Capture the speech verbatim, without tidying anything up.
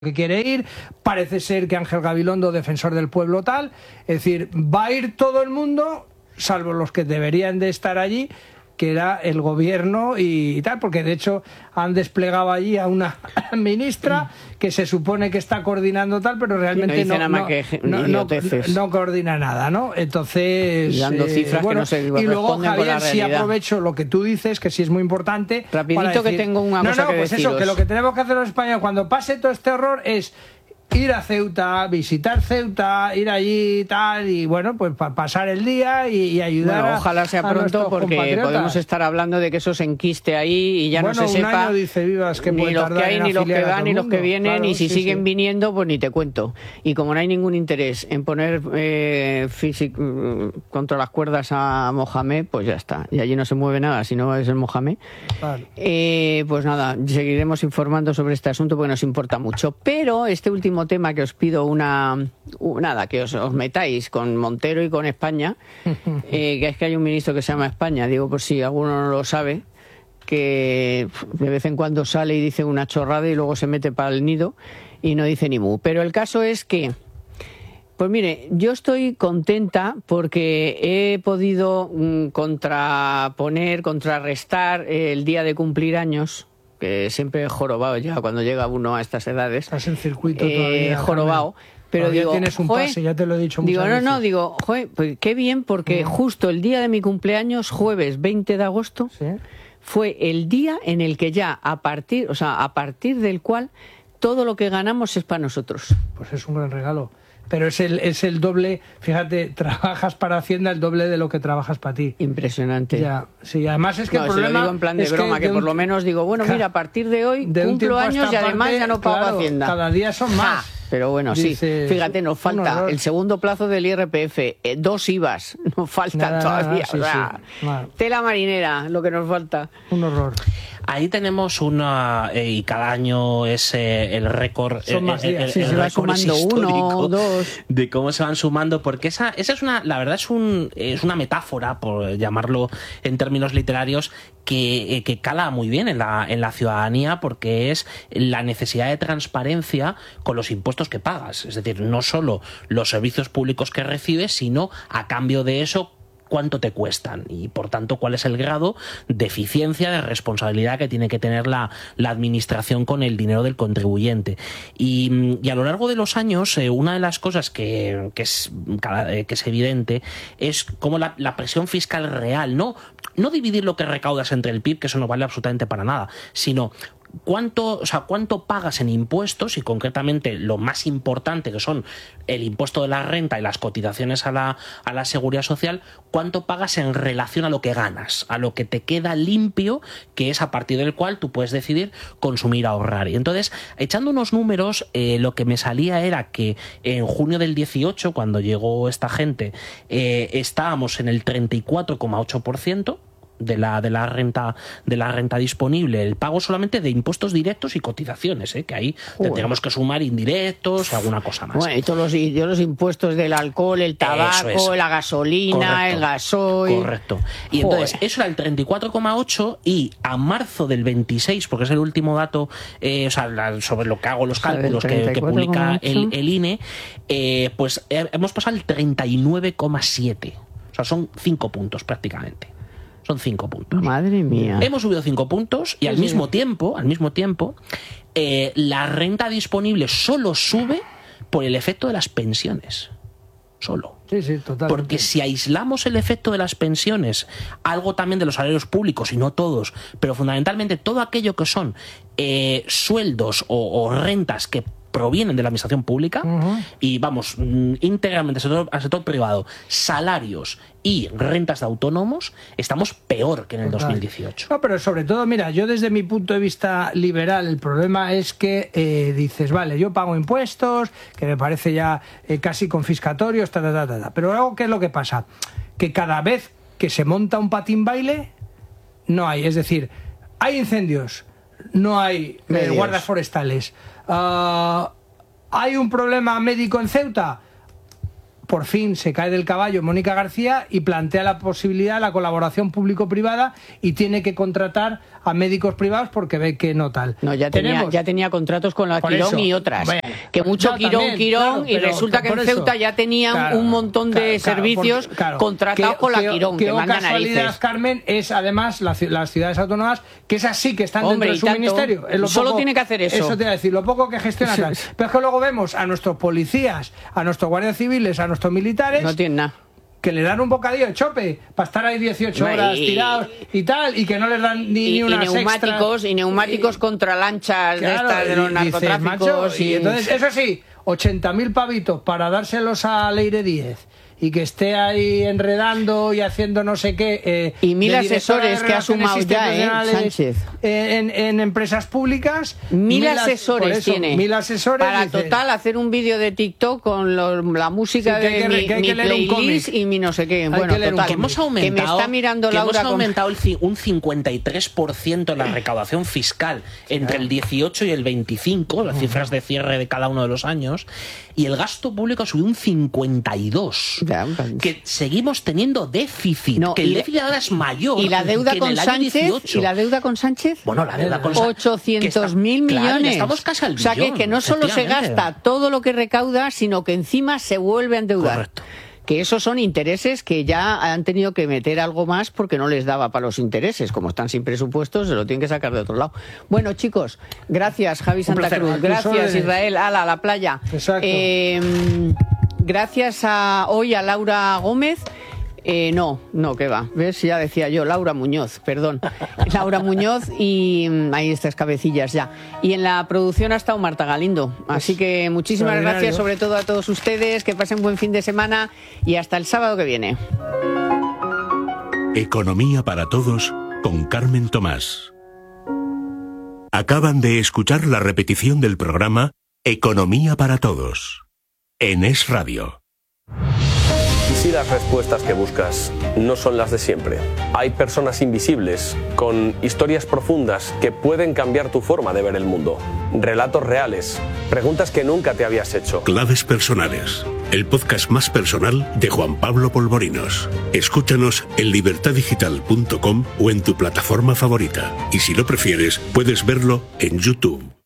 que quiere ir, parece ser que Ángel Gabilondo, defensor del pueblo tal, es decir, va a ir todo el mundo, salvo los que deberían de estar allí, que era el gobierno y, y tal, porque de hecho han desplegado allí a una ministra que se supone que está coordinando tal, pero realmente no, no, no, que no, no, no coordina nada, ¿no? Entonces, y dando cifras eh, bueno, que no se y luego Javier, con la sí aprovecho lo que tú dices, que sí es muy importante. Rapidito decir, que tengo una no, cosa no, que pues deciros. Eso, que lo que tenemos que hacer los españoles cuando pase todo este horror es ir a Ceuta, visitar Ceuta, ir allí y tal, y bueno, pues para pasar el día y, y ayudar bueno, ojalá sea a, a pronto, porque podemos estar hablando de que eso se enquiste ahí y ya bueno, no se un sepa año dice Vivas que ni los que hay, ni los que van, ni los que vienen, claro, y si sí, siguen sí. viniendo, pues ni te cuento. Y como no hay ningún interés en poner eh, físic, contra las cuerdas a Mohamed, pues ya está. Y allí no se mueve nada, si no es el Mohamed. Vale. Eh, pues nada, seguiremos informando sobre este asunto porque nos importa mucho. Pero este último tema que os pido una, una nada, que os, os metáis con Montero y con España, eh, que es que hay un ministro que se llama España, digo por si alguno no lo sabe, que de vez en cuando sale y dice una chorrada y luego se mete para el nido y no dice ni mu. Pero el caso es que, pues mire, yo estoy contenta porque he podido mm, contraponer, contrarrestar el día de cumplir años, que siempre he jorobado ya cuando llega uno a estas edades. Estás en circuito eh, todavía. Jorobado. Pero todavía digo, tienes un joe, pase, ya te lo he dicho muchas digo, no, veces. no, digo, joe, pues qué bien, porque uh-huh. justo el día de mi cumpleaños, jueves veinte de agosto, ¿sí? Fue el día en el que ya a partir, o sea, a partir del cual todo lo que ganamos es para nosotros. Pues es un gran regalo. Pero es el, es el doble, fíjate, trabajas para Hacienda el doble de lo que trabajas para ti. Impresionante. Ya, sí, además es que no, el problema... Si lo digo en plan de broma, que, que un, por lo menos digo, bueno, mira, a partir de hoy de cumplo años y además parte, ya no pago claro, Hacienda. Cada día son más. Ja, pero bueno, Dices, sí, fíjate, nos falta el segundo plazo del I R P F, eh, dos I V As, nos faltan nada, todavía. Nada, sí, o sea, sí, nada. Tela marinera, lo que nos falta. Un horror. Ahí tenemos una, eh, y cada año es eh, el récord, Son más el, días, el, sí, el se va récord sumando histórico uno, dos. De cómo se van sumando, porque esa, esa es una, la verdad es un, es una metáfora, por llamarlo en términos literarios, que, eh, que cala muy bien en la, en la ciudadanía, porque es la necesidad de transparencia con los impuestos que pagas. Es decir, no solo los servicios públicos que recibes, sino a cambio de eso, cuánto te cuestan y, por tanto, cuál es el grado de eficiencia, de responsabilidad que tiene que tener la, la administración con el dinero del contribuyente. Y, y a lo largo de los años, eh, una de las cosas que, que, es, que es evidente es cómo la, la presión fiscal real, no, no dividir lo que recaudas entre el P I B, que eso no vale absolutamente para nada, sino cuánto, o sea, cuánto pagas en impuestos, y concretamente lo más importante, que son el impuesto de la renta y las cotizaciones a la, a la seguridad social, cuánto pagas en relación a lo que ganas, a lo que te queda limpio, que es a partir del cual tú puedes decidir consumir, ahorrar. Y entonces, echando unos números, eh, lo que me salía era que en junio del dieciocho, cuando llegó esta gente, eh, estábamos en el treinta y cuatro coma ocho por ciento de la de la renta de la renta disponible, el pago solamente de impuestos directos y cotizaciones, ¿eh? Que ahí bueno. tendríamos que sumar indirectos y alguna cosa más. Bueno, y todos los, y los impuestos del alcohol, el tabaco, la gasolina, correcto, el gasoil. Correcto. Y Joder. Entonces, eso era el treinta y cuatro coma ocho, y a marzo del veintiséis, porque es el último dato, eh, o sea, la, sobre lo que hago los cálculos que, que publica el, el I N E, eh, pues eh, hemos pasado al treinta y nueve coma siete. O sea, son cinco puntos prácticamente. Son cinco puntos. Madre mía. Hemos subido cinco puntos y al sí, mismo sí. tiempo, al mismo tiempo, eh, la renta disponible solo sube por el efecto de las pensiones. Solo. Sí, sí, totalmente. Porque si aislamos el efecto de las pensiones, algo también de los salarios públicos, y no todos, pero fundamentalmente todo aquello que son eh, sueldos o, o rentas que provienen de la administración pública, uh-huh. y vamos, íntegramente al sector, al sector privado, salarios y rentas de autónomos, estamos peor que en el Total. dos mil dieciocho. No, pero sobre todo, mira, yo desde mi punto de vista liberal, el problema es que eh, dices, vale, yo pago impuestos, que me parece ya eh, casi confiscatorios, ta, ta, ta, ta, ta. Pero luego, ¿qué es lo que pasa? Que cada vez que se monta un patín baile, no hay, es decir, hay incendios, no hay eh, guardas forestales. Uh, ¿Hay un problema médico en Ceuta? por fin se cae del caballo Mónica García y plantea la posibilidad de la colaboración público-privada y tiene que contratar a médicos privados porque ve que no tal. No, ya tenía, Tenemos, ya tenía contratos con la por Quirón eso, y otras. bueno, que mucho no, Quirón, también, Quirón, claro, y pero, resulta que en por Ceuta eso, ya tenían claro, un montón de claro, claro, servicios porque, claro, contratados que, con la que, Quirón, que, que, que manda casualidad, narices. Carmen, es además la, las ciudades autónomas, que es así, que están Hombre, dentro de su tanto, ministerio. Es lo solo poco, tiene que hacer eso. Eso te iba a decir, lo poco que gestiona tal. Pero es que luego vemos a nuestros policías, a nuestros guardias civiles, a nuestros militares... No tienen nada. Que le dan un bocadillo de chope para estar ahí dieciocho horas y, tirados y tal, y que no les dan ni, y, ni unas y neumáticos extras. y neumáticos y, contra lanchas claro, de estas de los y dices, narcotráficos. macho, y... y entonces, eso sí, ochenta mil pavitos para dárselos a Leire Díez y que esté ahí enredando y haciendo no sé qué. Eh, y mil asesores asesores que ha sumado ya, ¿eh, Sánchez? En, en empresas públicas. Mil, mil asesores eso, tiene. Mil asesores. Para dices, total hacer un vídeo de TikTok con los, la música sí, que de que, mi, que mi playlist y mi no sé qué. Bueno, total. Que hemos aumentado, que me está mirando que Laura hemos aumentado con... el, un cincuenta y tres por ciento en la recaudación fiscal entre el dieciocho y el veinticinco, las cifras de cierre de cada uno de los años, y el gasto público subió un cincuenta y dos por ciento. Ya, que seguimos teniendo déficit, no, que el y, déficit ahora es mayor. Y la deuda que con en el año Sánchez, dieciocho. y la deuda con Sánchez, bueno, la deuda con Sánchez, ochocientos mil millones. Claro, estamos casi al o sea, billón, que, que no solo se gasta todo lo que recauda, sino que encima se vuelve a endeudar. Correcto. Que esos son intereses que ya han tenido que meter algo más porque no les daba para los intereses. Como están sin presupuestos, se lo tienen que sacar de otro lado. Bueno, chicos, gracias, Javi Santa Cruz. Gracias, Israel. Ala, a la playa. Exacto. Eh, gracias a hoy a Laura Gómez. Eh, no, no, que va. ¿Ves? Ya decía yo, Laura Muñoz, perdón. Laura Muñoz y ahí estas cabecillas ya. Y en la producción ha estado Marta Galindo. Así que muchísimas gracias sobre todo a todos ustedes, que pasen buen fin de semana y hasta el sábado que viene. Economía para todos con Carmen Tomás. Acaban de escuchar la repetición del programa Economía para todos en Es Radio. ¿Y si las respuestas que buscas no son las de siempre? Hay personas invisibles, con historias profundas que pueden cambiar tu forma de ver el mundo. Relatos reales, preguntas que nunca te habías hecho. Claves personales, el podcast más personal de Juan Pablo Polvorinos. Escúchanos en libertad digital punto com o en tu plataforma favorita. Y si lo prefieres, puedes verlo en YouTube.